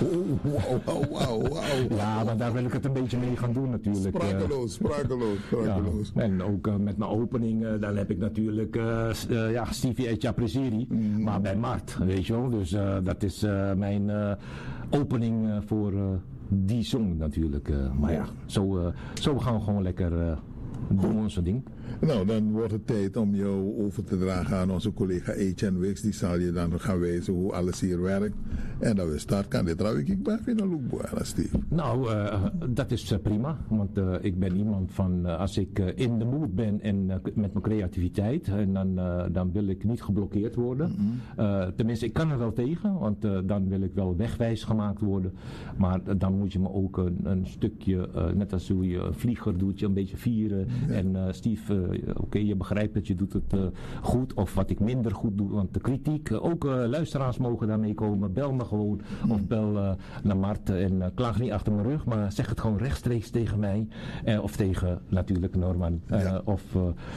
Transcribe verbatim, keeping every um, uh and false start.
Wauw, wauw, wauw, wauw. Ja, maar daar wil ik het een beetje mee gaan doen natuurlijk. Sprakeloos, sprakeloos, sprakeloos. Ja, en ook uh, met mijn opening, uh, dan heb ik natuurlijk uh, uh, ja, Stevie Etja Prezeri, mm. maar bij Mart, weet je wel. Dus uh, dat is uh, mijn uh, opening uh, voor uh, die song natuurlijk. Uh, maar ja, zo, uh, zo gaan we gewoon lekker uh, doen onze ding. Nou, dan wordt het tijd om jou over te dragen aan onze collega Etienne Wicks. Die zal je dan gaan wijzen hoe alles hier werkt. En dat we start kan dit trouw ik ben vind een Steve. Nou, uh, dat is uh, prima. Want uh, ik ben iemand van, uh, als ik uh, in de mood ben en uh, met mijn creativiteit, en dan, uh, dan wil ik niet geblokkeerd worden. Mm-hmm. Uh, tenminste, ik kan er wel tegen, want uh, dan wil ik wel wegwijs gemaakt worden. Maar uh, dan moet je me ook een, een stukje, uh, net als hoe je een vlieger doet, je een beetje vieren. Ja. En uh, Steve, uh, oké, okay, je begrijpt dat je doet het uh, goed, of wat ik minder goed doe. Want de kritiek, uh, ook uh, luisteraars mogen daarmee komen. Bel me gewoon, mm. of bel uh, naar Mart en uh, klaag niet achter mijn rug, maar zeg het gewoon rechtstreeks tegen mij. Uh, of tegen natuurlijk Norman. Uh, ja. Of... Uh,